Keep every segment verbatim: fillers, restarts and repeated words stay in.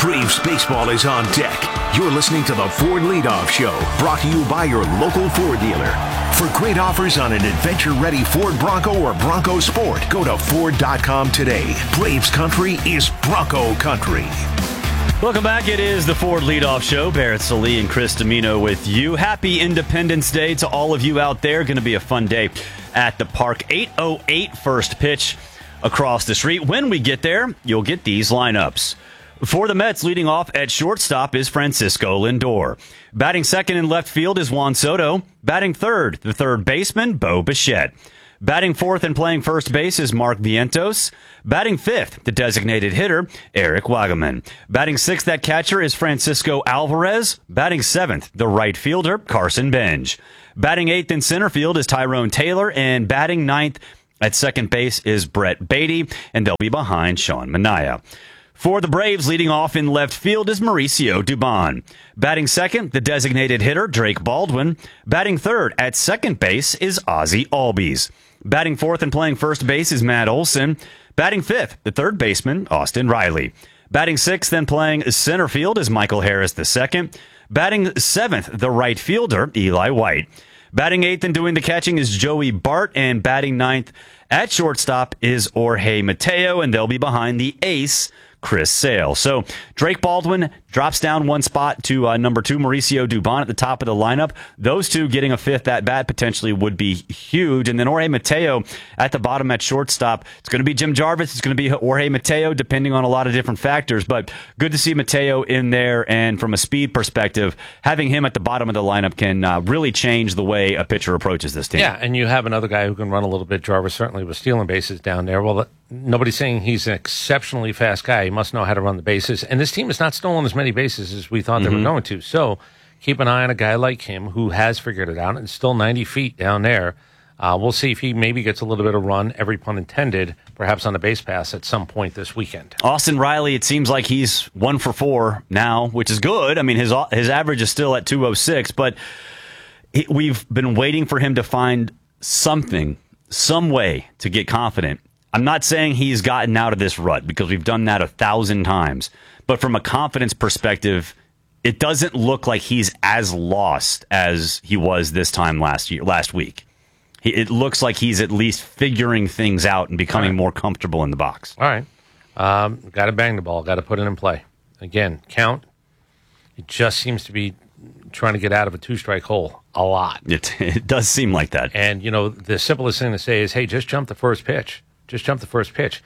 Braves baseball is on deck. You're listening to the Ford Leadoff Show, brought to you by your local Ford dealer. For great offers on an adventure-ready Ford Bronco or Bronco Sport, go to Ford dot com today. Braves country is Bronco country. Welcome back. It is the Ford Leadoff Show. Barrett Salee and Chris Domino with you. Happy Independence Day to all of you out there. Going to be a fun day at the park. eight oh eight first pitch across the street. When we get there, you'll get these lineups. For the Mets, leading off at shortstop is Francisco Lindor. Batting second in left field is Juan Soto. Batting third, the third baseman, Bo Bichette. Batting fourth and playing first base is Mark Vientos. Batting fifth, the designated hitter, Eric Wagaman. Batting sixth at catcher is Francisco Alvarez. Batting seventh, the right fielder, Carson Benj. Batting eighth in center field is Tyrone Taylor. And batting ninth at second base is Brett Beatty. And they'll be behind Sean Manaea. For the Braves, leading off in left field is Mauricio Dubon. Batting second, the designated hitter, Drake Baldwin. Batting third at second base is Ozzie Albies. Batting fourth and playing first base is Matt Olson. Batting fifth, the third baseman, Austin Riley. Batting sixth and playing center field is Michael Harris the second. Batting seventh, the right fielder, Eli White. Batting eighth and doing the catching is Joey Bart. And batting ninth at shortstop is Jorge Mateo. And they'll be behind the ace, Chris Sale. So Drake Baldwin drops down one spot to uh, number two, Mauricio Dubon at the top of the lineup. Those two getting a fifth at bat potentially would be huge. And then Jorge Mateo at the bottom at shortstop. It's going to be Jim Jarvis. It's going to be Jorge Mateo, depending on a lot of different factors. But good to see Mateo in there. And from a speed perspective, having him at the bottom of the lineup can uh, really change the way a pitcher approaches this team. Yeah, and you have another guy who can run a little bit. Jarvis certainly was stealing bases down there. Well, nobody's saying he's an exceptionally fast guy. He must know how to run the bases. And this team has not stolen as many bases as we thought mm-hmm. they were going to. So keep an eye on a guy like him who has figured it out and still ninety feet down there. Uh, we'll see if he maybe gets a little bit of run, every pun intended, perhaps on a base pass at some point this weekend. Austin Riley, it seems like he's one for four now, which is good. I mean, his his average is still at two oh six, but he, we've been waiting for him to find something, some way to get confident. I'm not saying he's gotten out of this rut because we've done that a thousand times. But from a confidence perspective, it doesn't look like he's as lost as he was this time last year, last week. He, it looks like he's at least figuring things out and becoming right. more comfortable in the box. All right. Um, got to bang the ball. Got to put it in play. Again, count. It just seems to be trying to get out of a two-strike hole a lot. It, it does seem like that. And, you know, the simplest thing to say is, hey, just jump the first pitch. Just jump the first pitch.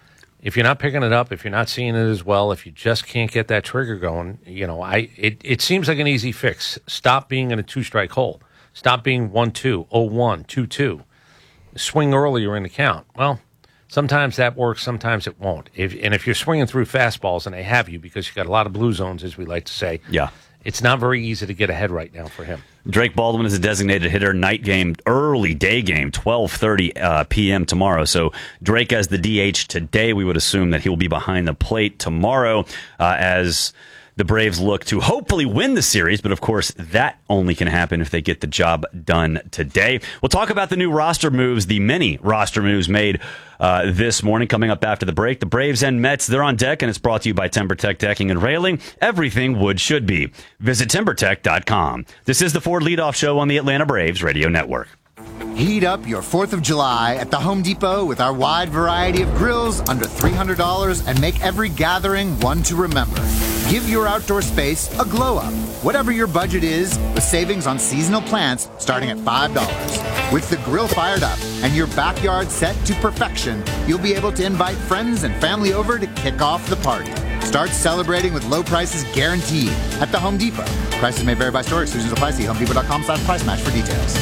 If you're not picking it up, if you're not seeing it as well, if you just can't get that trigger going, you know, I it, it seems like an easy fix. Stop being in a two-strike hole. Stop being one two, oh one, two two. Swing earlier in the count. Well, sometimes that works, sometimes it won't. If, and if you're swinging through fastballs, and they have you because you've got a lot of blue zones, as we like to say, yeah, it's not very easy to get ahead right now for him. Drake Baldwin is a designated hitter. Night game, early day game, twelve thirty uh, p.m. tomorrow. So Drake as the D H today. We would assume that he will be behind the plate tomorrow uh, as the Braves look to hopefully win the series. But, of course, that only can happen if they get the job done today. We'll talk about the new roster moves, the many roster moves made uh, this morning coming up after the break. The Braves and Mets, they're on deck, and it's brought to you by TimberTech Decking and Railing. Everything wood should be. Visit timber tech dot com. This is the Ford Leadoff Show on the Atlanta Braves Radio Network. Heat up your fourth of July at the Home Depot with our wide variety of grills under three hundred dollars and make every gathering one to remember. Give your outdoor space a glow up, whatever your budget is, with savings on seasonal plants starting at five dollars. With the grill fired up and your backyard set to perfection, you'll be able to invite friends and family over to kick off the party. Start celebrating with low prices guaranteed at the Home Depot. Prices may vary by store. Exclusions apply. See home depot dot com slash price match for details.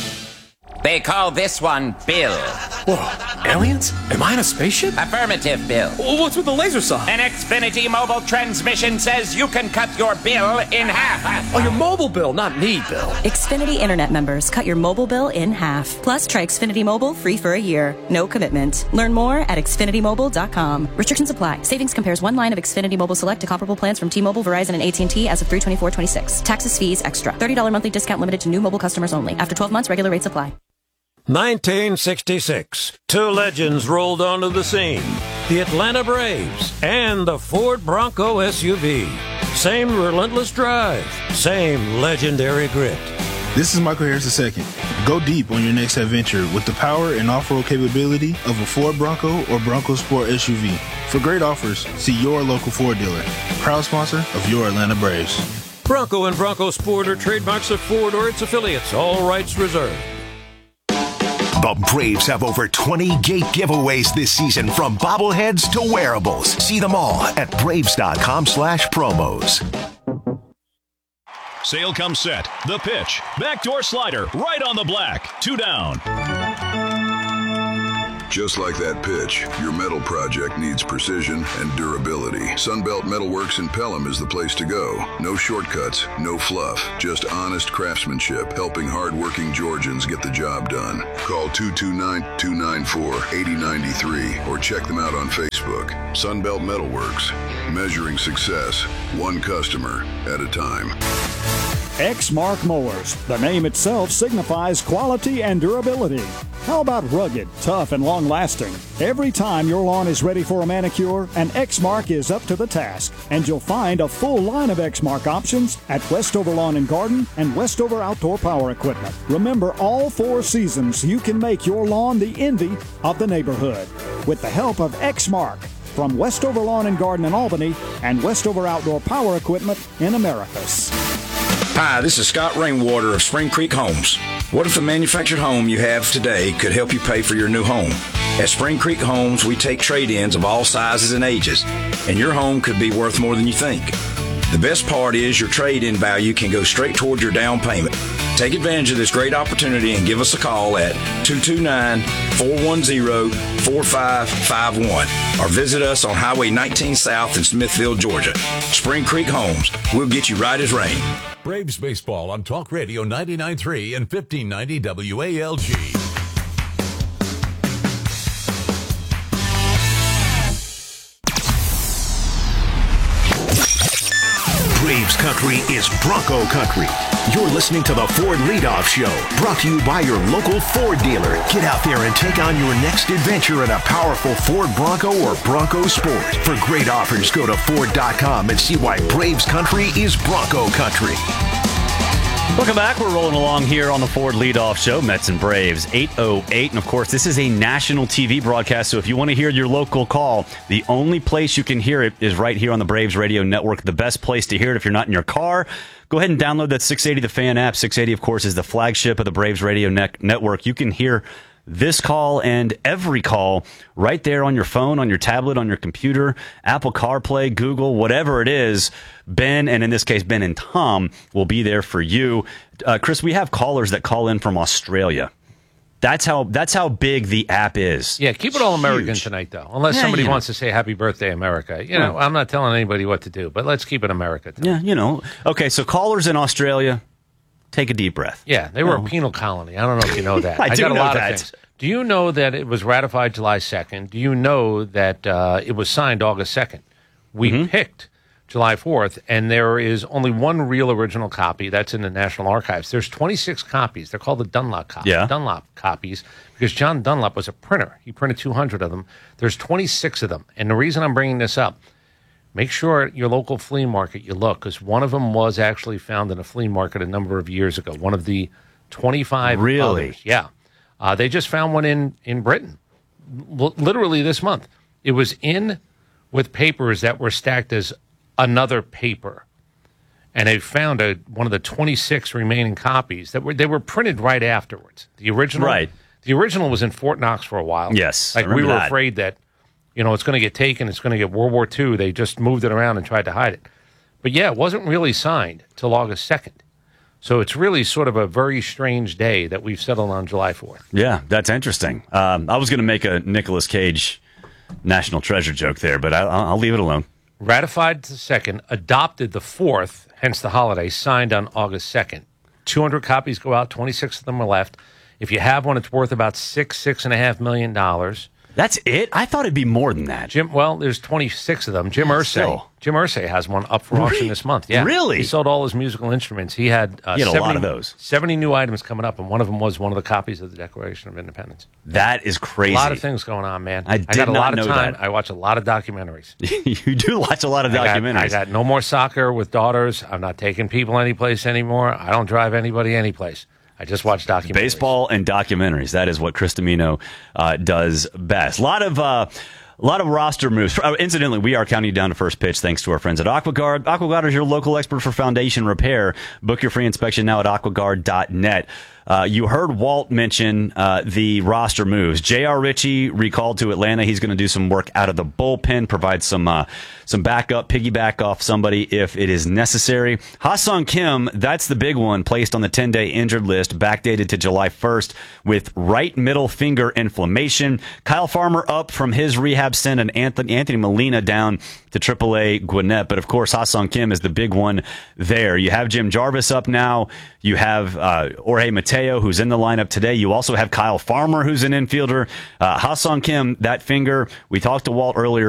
They call this one Bill. Whoa, aliens? Am I in a spaceship? Affirmative, Bill. Well, what's with the laser saw? An Xfinity mobile transmission says you can cut your bill in half. Oh, your mobile bill, not me, Bill. Xfinity Internet members, cut your mobile bill in half. Plus, try Xfinity Mobile free for a year. No commitment. Learn more at xfinity mobile dot com. Restrictions apply. Savings compares one line of Xfinity Mobile Select to comparable plans from T-Mobile, Verizon, and A T and T as of three twenty-four twenty-six. Taxes, fees, extra. thirty dollars monthly discount limited to new mobile customers only. After twelve months, regular rates apply. nineteen sixty-six. Two legends rolled onto the scene. The Atlanta Braves and the Ford Bronco S U V. Same relentless drive, same legendary grit. This is Michael Harris the second. Go deep on your next adventure with the power and off-road capability of a Ford Bronco or Bronco Sport S U V. For great offers, see your local Ford dealer. Proud sponsor of your Atlanta Braves. Bronco and Bronco Sport are trademarks of Ford or its affiliates. All rights reserved. The Braves have over twenty gate giveaways this season, from bobbleheads to wearables. See them all at braves.com slash promos. Sale comes set. The pitch. Backdoor slider. Right on the black. Two down. Just like that pitch, your metal project needs precision and durability. Sunbelt Metalworks in Pelham is the place to go. No shortcuts, no fluff, just honest craftsmanship, helping hard-working Georgians get the job done. Call two two nine, two nine four, eight zero nine three or check them out on Facebook. Sunbelt Metalworks, measuring success, one customer at a time. Exmark Mowers. The name itself signifies quality and durability. How about rugged, tough, and long-lasting? Every time your lawn is ready for a manicure, an Exmark is up to the task. And you'll find a full line of Exmark options at Westover Lawn and Garden and Westover Outdoor Power Equipment. Remember, all four seasons, you can make your lawn the envy of the neighborhood with the help of Exmark from Westover Lawn and Garden in Albany and Westover Outdoor Power Equipment in Americus. Hi, this is Scott Rainwater of Spring Creek Homes. What if the manufactured home you have today could help you pay for your new home? At Spring Creek Homes, we take trade-ins of all sizes and ages, and your home could be worth more than you think. The best part is your trade-in value can go straight toward your down payment. Take advantage of this great opportunity and give us a call at two two nine, four one zero, four five five one or visit us on Highway nineteen South in Smithville, Georgia. Spring Creek Homes, we'll get you right as rain. Braves baseball on Talk Radio ninety-nine point three and fifteen ninety W A L G. Braves country is Bronco country. You're listening to the Ford Leadoff Show, brought to you by your local Ford dealer. Get out there and take on your next adventure in a powerful Ford Bronco or Bronco Sport. For great offers, go to Ford dot com and see why Braves country is Bronco country. Welcome back. We're rolling along here on the Ford Leadoff Show, Mets and Braves, eight oh eight. And, of course, this is a national T V broadcast, so if you want to hear your local call, the only place you can hear it is right here on the Braves Radio Network. The best place to hear it if you're not in your car. Go ahead and download that six eighty The Fan app. six eighty, of course, is the flagship of the Braves Radio ne- Network. You can hear this call and every call right there on your phone, on your tablet, on your computer, Apple CarPlay, Google, whatever it is. Ben, and in this case, Ben and Tom, will be there for you. Uh, Chris, we have callers that call in from Australia. That's how that's how big the app is. Yeah, keep it all Huge. American tonight, though. Unless yeah, somebody you know. wants to say Happy Birthday, America. You know, Right. I'm not telling anybody what to do, but let's keep it America tonight. Yeah, you know. Okay, so callers in Australia, take a deep breath. Yeah, they were No. a penal colony. I don't know if you know that. I do got a know lot that. of things. Do you know that it was ratified July second? Do you know that uh, it was signed August second? We Mm-hmm. picked July fourth, and there is only one real original copy. That's in the National Archives. There's twenty-six copies. They're called the Dunlop copies. Yeah. Dunlop copies, because John Dunlop was a printer. He printed two hundred of them. There's twenty-six of them. And the reason I'm bringing this up, make sure at your local flea market you look, because one of them was actually found in a flea market a number of years ago. One of the twenty-five Really? others. Yeah. Uh, they just found one in, in Britain, L- literally this month. It was in with papers that were stacked as another paper. And they found a, one of the twenty-six remaining copies that were they were printed right afterwards. The original, Right. The original was in Fort Knox for a while. Yes, I like we remember were that. afraid that, you know, it's going to get taken. It's going to get World War Two. They just moved it around and tried to hide it. But yeah, it wasn't really signed till August second. So it's really sort of a very strange day that we've settled on July fourth. Yeah, that's interesting. Um, I was going to make a Nicolas Cage national treasure joke there, but I, I'll I'll leave it alone. Ratified the second, adopted the fourth, hence the holiday, signed on August second. two hundred copies go out, twenty-six of them are left. If you have one, it's worth about six, six and a half million dollars. That's it? I thought it'd be more than that. Jim, well, there's twenty-six of them. Jim Irsay. Still. Jim Irsay has one up for auction Really? this month. Yeah. Really? He sold all his musical instruments. He had, uh, He had a seventy, lot of those. seventy new items coming up, and one of them was one of the copies of the Declaration of Independence. That is crazy. A lot of things going on, man. I did got a not lot know of time. that. I watch a lot of documentaries. You do watch a lot of I got- documentaries. I got no more soccer with daughters. I'm not taking people anyplace anymore. I don't drive anybody anyplace. I just watch documentaries. Baseball and documentaries. That is what Chris Domino uh, does best. A lot of uh, a lot of roster moves. Uh, incidentally, we are counting you down to first pitch thanks to our friends at AquaGuard. AquaGuard is your local expert for foundation repair. Book your free inspection now at aquaguard dot net. Uh, you heard Walt mention uh, the roster moves. J R. Ritchie recalled to Atlanta. He's going to do some work out of the bullpen, provide some uh, some backup, piggyback off somebody if it is necessary. Ha-Sung Kim, that's the big one, placed on the ten-day injured list, backdated to July first with right middle finger inflammation. Kyle Farmer up from his rehab stint, and Anthony, Anthony Molina down to triple A Gwinnett. But, of course, Ha-Sung Kim is the big one there. You have Jim Jarvis up now. You have uh, Jorge Mateo, who's in the lineup today. You also have Kyle Farmer, who's an infielder. Uh, Ha-Sung Kim, that finger, we talked to Walt earlier.